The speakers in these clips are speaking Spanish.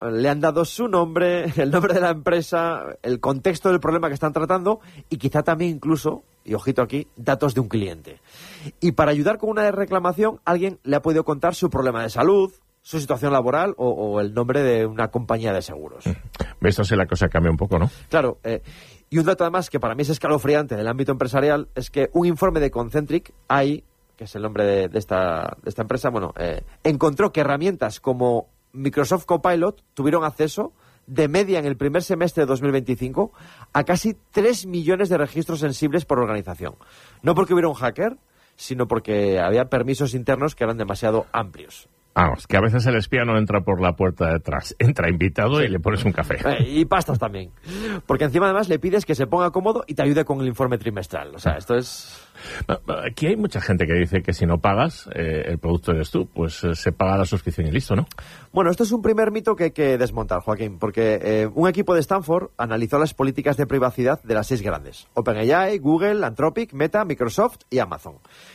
le han dado su nombre, el nombre de la empresa, el contexto del problema que están tratando y quizá también incluso, y ojito aquí, datos de un cliente. Y para ayudar con una reclamación, alguien le ha podido contar su problema de salud, su situación laboral o el nombre de una compañía de seguros. Esto sí la cosa cambia un poco, ¿no? Claro, y un dato además que para mí es escalofriante del ámbito empresarial es que un informe de Concentric, AI, que es el nombre de esta empresa, encontró que herramientas como Microsoft Copilot tuvieron acceso de media en el primer semestre de 2025 a casi 3 millones de registros sensibles por organización. No porque hubiera un hacker, sino porque había permisos internos que eran demasiado amplios. Vamos, que a veces el espía no entra por la puerta de atrás, entra invitado sí. Y le pones un café. Y pastas también. Porque encima además le pides que se ponga cómodo y te ayude con el informe trimestral. O sea, esto es... Aquí hay mucha gente que dice que si no pagas, el producto eres tú, pues se paga la suscripción y listo, ¿no? Bueno, esto es un primer mito que hay que desmontar, Joaquín, porque un equipo de Stanford analizó las políticas de privacidad de las 6 grandes. OpenAI, Google, Anthropic, Meta, Microsoft y Amazon.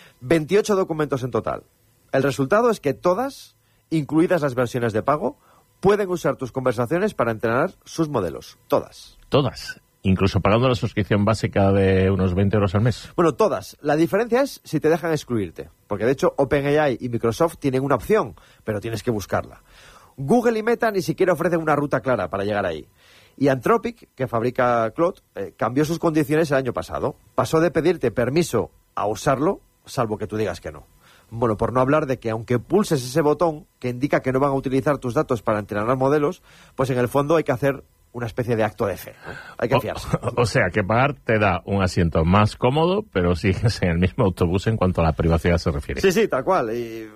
28 documentos en total. El resultado es que todas, incluidas las versiones de pago, pueden usar tus conversaciones para entrenar sus modelos. Todas. Todas. Incluso pagando la suscripción básica de unos 20 euros al mes. Bueno, todas. La diferencia es si te dejan excluirte. Porque de hecho OpenAI y Microsoft tienen una opción, pero tienes que buscarla. Google y Meta ni siquiera ofrecen una ruta clara para llegar ahí. Y Anthropic, que fabrica Claude, cambió sus condiciones el año pasado. Pasó de pedirte permiso a usarlo, salvo que tú digas que no. Bueno, por no hablar de que aunque pulses ese botón que indica que no van a utilizar tus datos para entrenar modelos, pues en el fondo hay que hacer una especie de acto de fe, ¿no? Hay que fiarse. O sea, que pagar te da un asiento más cómodo, pero sigues en el mismo autobús en cuanto a la privacidad se refiere. Sí, tal cual.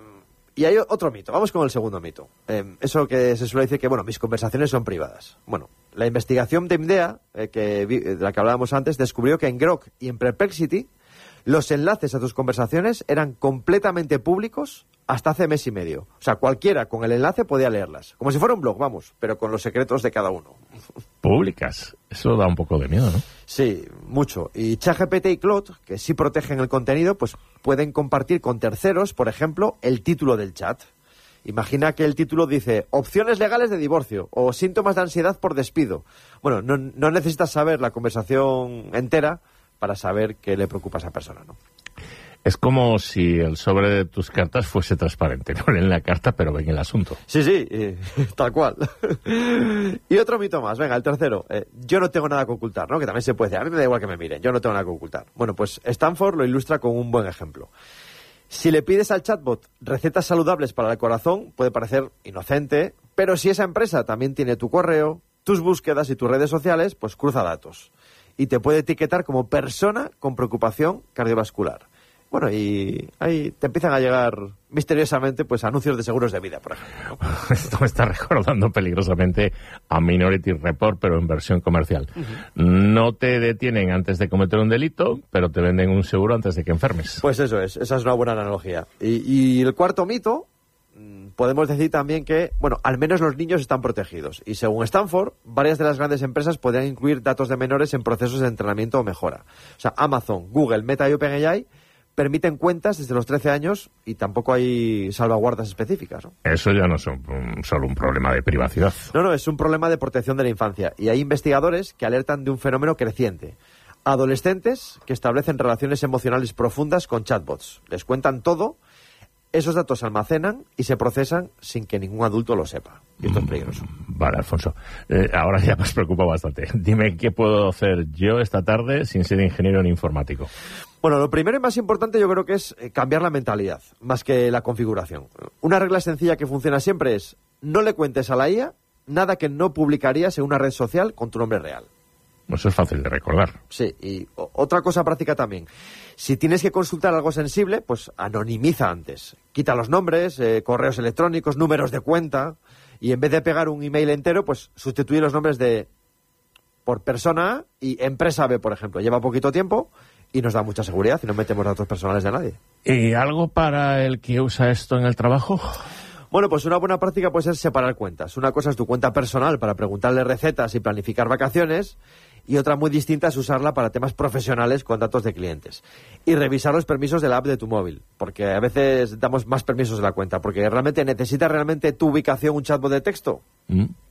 Y hay otro mito. Vamos con el segundo mito. Eso que se suele decir que, mis conversaciones son privadas. Bueno, la investigación de IMDEA, de la que hablábamos antes, descubrió que en Grok y en Perplexity los enlaces a tus conversaciones eran completamente públicos hasta hace mes y medio. O sea, cualquiera con el enlace podía leerlas. Como si fuera un blog, pero con los secretos de cada uno. ¿Públicas? Eso da un poco de miedo, ¿no? Sí, mucho. Y ChatGPT y Claude, que sí protegen el contenido, pues pueden compartir con terceros, por ejemplo, el título del chat. Imagina que el título dice opciones legales de divorcio o síntomas de ansiedad por despido. Bueno, no necesitas saber la conversación entera para saber qué le preocupa a esa persona, ¿no? Es como si el sobre de tus cartas fuese transparente. No leen la carta, pero ven el asunto. Sí, tal cual. Y otro mito más. Venga, el tercero. Yo no tengo nada que ocultar, ¿no? Que también se puede decir. A mí me da igual que me miren. Yo no tengo nada que ocultar. Bueno, pues Stanford lo ilustra con un buen ejemplo. Si le pides al chatbot recetas saludables para el corazón, puede parecer inocente, pero si esa empresa también tiene tu correo, tus búsquedas y tus redes sociales, pues cruza datos. Y te puede etiquetar como persona con preocupación cardiovascular. Bueno, y ahí te empiezan a llegar misteriosamente pues anuncios de seguros de vida, por ejemplo, ¿no? Esto me está recordando peligrosamente a Minority Report, pero en versión comercial. Uh-huh. No te detienen antes de cometer un delito, pero te venden un seguro antes de que enfermes. Pues eso es, esa es una buena analogía. Y el cuarto mito, podemos decir también que, al menos los niños están protegidos. Y según Stanford, varias de las grandes empresas podrían incluir datos de menores en procesos de entrenamiento o mejora. O sea, Amazon, Google, Meta y OpenAI permiten cuentas desde los 13 años y tampoco hay salvaguardas específicas, ¿no? Eso ya no es solo un problema de privacidad. No, es un problema de protección de la infancia. Y hay investigadores que alertan de un fenómeno creciente. Adolescentes que establecen relaciones emocionales profundas con chatbots. Les cuentan todo, esos datos se almacenan y se procesan sin que ningún adulto lo sepa. Y esto es peligroso. Vale, Alfonso. Ahora ya me preocupa bastante. Dime qué puedo hacer yo esta tarde sin ser ingeniero ni informático. Bueno, lo primero y más importante yo creo que es cambiar la mentalidad, más que la configuración. Una regla sencilla que funciona siempre es no le cuentes a la IA nada que no publicarías en una red social con tu nombre real. Eso es fácil de recordar. Sí, y otra cosa práctica también. Si tienes que consultar algo sensible, pues anonimiza antes. Quita los nombres, correos electrónicos, números de cuenta, y en vez de pegar un email entero, pues sustituye los nombres por persona A y empresa B, por ejemplo. Lleva poquito tiempo y nos da mucha seguridad y no metemos datos personales de nadie. ¿Y algo para el que usa esto en el trabajo? Bueno, pues una buena práctica puede ser separar cuentas. Una cosa es tu cuenta personal para preguntarle recetas y planificar vacaciones, y otra muy distinta es usarla para temas profesionales con datos de clientes. Y revisar los permisos de la app de tu móvil, porque a veces damos más permisos de la cuenta, porque ¿necesita realmente tu ubicación un chatbot de texto?